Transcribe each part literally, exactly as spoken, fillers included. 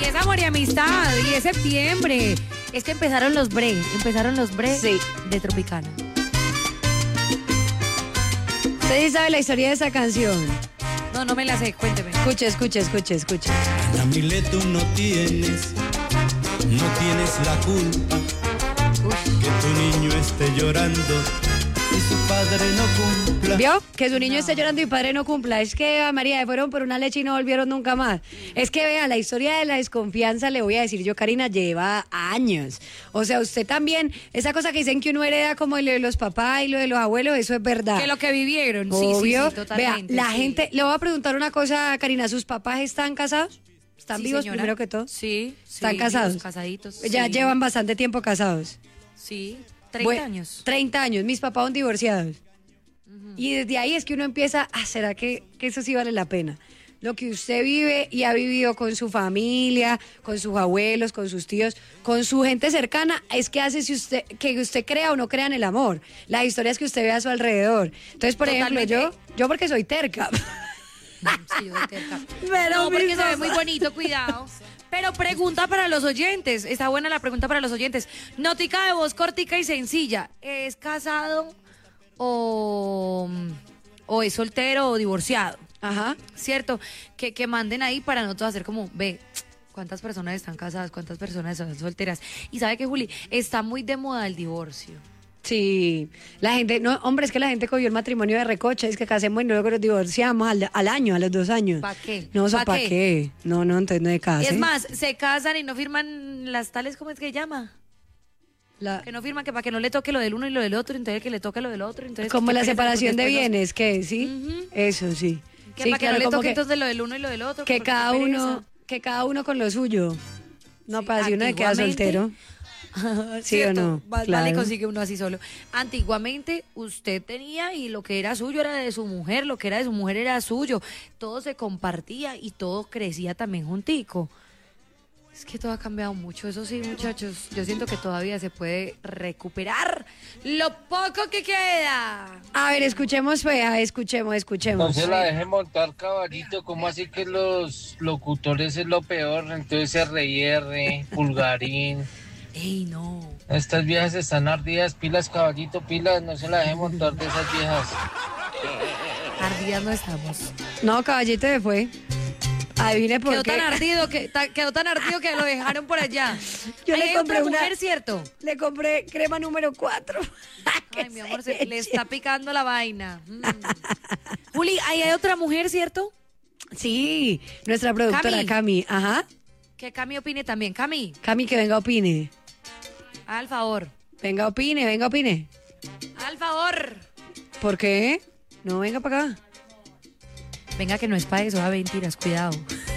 Y es amor y amistad, y es septiembre. Es que empezaron los bre, empezaron los bre Sí. de Tropicana. ¿Usted sí sabe la historia de esa canción? No, no me la sé, cuénteme. Escuche, escuche, escuche, escuche. Yamile, tú no tienes, no tienes la culpa que tu niño esté llorando y su padre no cumpla. ¿Vio? Que su niño esté llorando y padre no cumpla. Es que, Eva María, fueron por una leche y no volvieron nunca más. Es que, vea, la historia de la desconfianza, le voy a decir yo, Karina, lleva años. O sea, usted también, esa cosa que dicen que uno hereda como lo de los papás y lo de los abuelos, eso es verdad. Que lo que vivieron, sí, Obvio. sí, sí, totalmente. Vea, la sí. gente, le voy a preguntar una cosa, Karina, ¿sus papás están casados? ¿Están Sí, vivos señora. primero que todo? Sí, ¿Están sí, casados? vivos, casaditos. Ya sí. llevan bastante tiempo casados. Sí, treinta Bue- años. treinta años, mis papás son divorciados. Y desde ahí es que uno empieza, ah, ¿será que, que eso sí vale la pena? Lo que usted vive y ha vivido con su familia, con sus abuelos, con sus tíos, con su gente cercana, es que hace si usted, que usted crea o no crea en el amor. Las historias que usted ve a su alrededor. Entonces, por Totalmente. ejemplo, yo, yo porque soy terca. Sí, yo soy terca. Pero no, porque mis se ve papás- muy bonito, cuidado. Pero pregunta para los oyentes. Está buena la pregunta para los oyentes. Notica de voz cortica y sencilla. ¿Es casado o, o es soltero o divorciado? Ajá. ¿Cierto? Que, que manden ahí para nosotros hacer como, ve, cuántas personas están casadas, cuántas personas están solteras. Y sabe que, Juli, está muy de moda el divorcio. Sí, la gente, no, hombre, es que la gente cogió el matrimonio de recocha, es que casemos y luego nos divorciamos al, al año, a los dos años. ¿Pa' qué? No, ¿para ¿Pa' qué? qué? No, no, entonces no de casa. Es más, se casan y no firman las tales, ¿cómo es que llama? La- Que no firman, que para que no le toque lo del uno y lo del otro, entonces que le toque lo del otro. Entonces como que la pereza, separación de porque después bienes, ¿qué? ¿Sí? Ujú. Eso, sí. no- Que Sí, para que claro, no le como toque que, entonces lo del uno y lo del otro. que porque cada qué uno, pereza. que cada uno con lo suyo. No, Sí, para si uno se queda antiguamente- soltero. ¿Sí o ¿Cierto? no? Más Claro. vale consigue uno así solo. Antiguamente usted tenía y lo que era suyo era de su mujer, lo que era de su mujer era suyo. Todo se compartía y todo crecía también juntico. Es que todo ha cambiado mucho, eso sí, muchachos. Yo siento que todavía se puede recuperar lo poco que queda. A ver, escuchemos, fea, escuchemos, No escuchemos. se la deje montar caballito, ¿cómo así que los locutores es lo peor? Entonces R y R, Pulgarín. Ey, no. Estas viejas están ardidas, pilas caballito, pilas, no se la deje montar de esas viejas. Ardidas no estamos. No, caballito se fue. Adivine por Quedó qué. tan ardido que ta- quedó tan ardido que lo dejaron por allá. Yo Ahí le hay compré otra una- mujer, ¿cierto? Le compré crema número cuatro. Ay, mi amor, se le está picando la vaina. Mm. Juli, ahí hay otra mujer, ¿cierto? Sí, nuestra productora Cami. Cami. Ajá. Que Cami opine también. Cami, Cami, que venga, opine. al favor. Venga, opine, venga, opine. Al favor. ¿Por qué? No, venga para acá. Venga, que no es para eso, a mentiras, cuidado.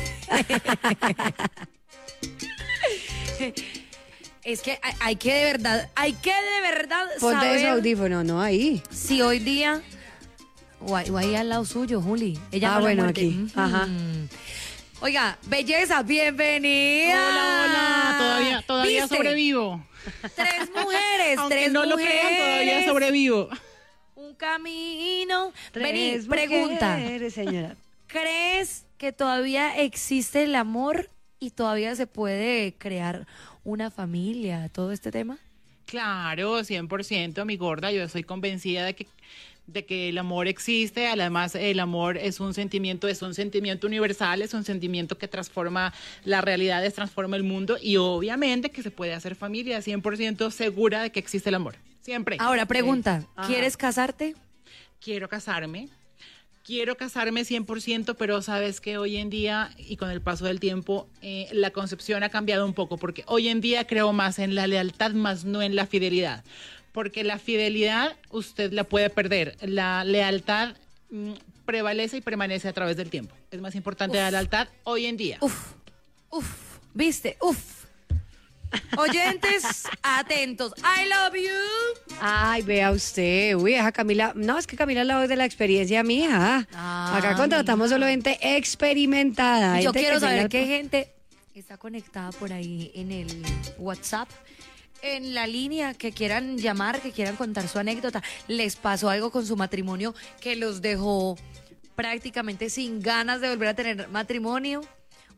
Es que hay, hay que de verdad, hay que de verdad Ponte ese saber audífono, no, ahí. si hoy día o ahí, o ahí al lado suyo, Juli. Ella Ah, no la bueno, muerde. aquí. Ujú. Ajá. Oiga, belleza, bienvenida. Hola, hola, todavía, todavía ¿Viste? sobrevivo. Tres mujeres, Aunque tres no lo mujeres. crean, todavía sobrevivo. Un camino. Vení, Tres pregunta. mujeres, señora. ¿Crees que todavía existe el amor y todavía se puede crear una familia, todo este tema? Claro, cien por ciento, mi gorda. Yo estoy convencida de que, de que el amor existe. Además, el amor es un sentimiento, es un sentimiento universal, es un sentimiento que transforma las realidades, transforma el mundo. Y obviamente que se puede hacer familia, cien por ciento segura de que existe el amor. Siempre. Ahora, pregunta, Ajá. ¿quieres casarte? Quiero casarme. Quiero casarme cien por ciento, pero sabes que hoy en día y con el paso del tiempo eh, la concepción ha cambiado un poco, porque hoy en día creo más en la lealtad, más no en la fidelidad, porque la fidelidad usted la puede perder, la lealtad mm, prevalece y permanece a través del tiempo. Es más importante la lealtad hoy en día. Uf, uf, viste, uf. Oyentes, atentos. I love you. Ay, vea usted. Uy, esa Camila. No, es que Camila es la voz de la experiencia mía. Ah, Acá contratamos solo gente experimentada. Yo gente quiero que saber tenga- qué gente está conectada por ahí en el WhatsApp, en la línea, que quieran llamar, que quieran contar su anécdota. ¿Les pasó algo con su matrimonio que los dejó prácticamente sin ganas de volver a tener matrimonio?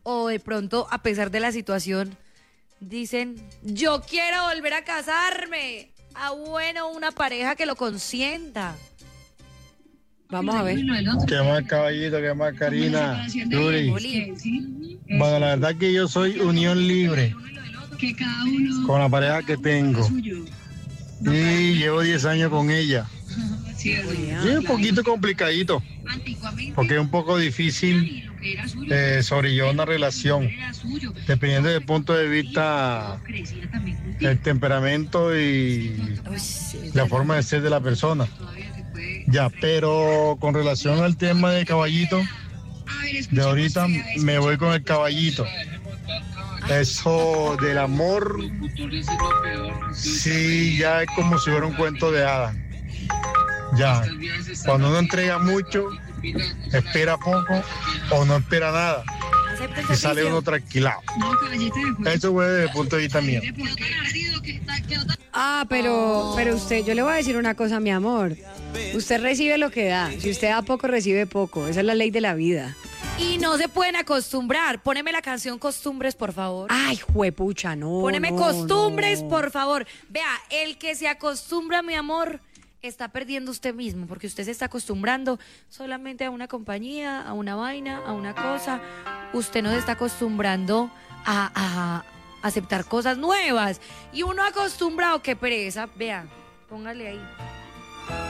o de pronto, a pesar de la situación, dicen, yo quiero volver a casarme. Ah, bueno, una pareja que lo consienta. Vamos a ver. ¿Qué más, caballito? ¿Qué más, Karina? Yuri. Oli. Bueno, la verdad que yo soy unión libre con la pareja que tengo. Y llevo diez años con ella. Y es un poquito complicadito, porque es un poco difícil eh, sobrellevar una relación, dependiendo del punto de vista, el temperamento y la forma de ser de la persona. Ya, pero con relación al tema de caballito, de ahorita me voy con el caballito. Eso del amor, sí, ya es como si fuera un cuento de hadas. Ya, cuando uno entrega mucho, espera poco o no espera nada y sale uno tranquilado. Eso fue desde el punto de vista mío. Ah, pero, pero usted, yo le voy a decir una cosa, mi amor. Usted recibe lo que da. Si usted da poco, recibe poco. Esa es la ley de la vida. Y no se pueden acostumbrar. Póneme la canción Costumbres, por favor. Ay, juepucha, no. Póneme no, Costumbres, no. por favor. Vea, el que se acostumbra, mi amor, está perdiendo usted mismo, porque usted se está acostumbrando solamente a una compañía, a una vaina, a una cosa. Usted no se está acostumbrando a, a aceptar cosas nuevas. Y uno acostumbrado, qué pereza. Vea, póngale ahí.